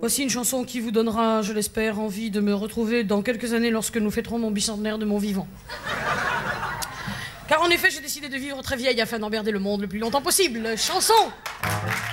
Voici une chanson qui vous donnera, je l'espère, envie de me retrouver dans quelques années lorsque nous fêterons mon bicentenaire de mon vivant. Car en effet, j'ai décidé de vivre très vieille afin d'emmerder le monde le plus longtemps possible. Chanson!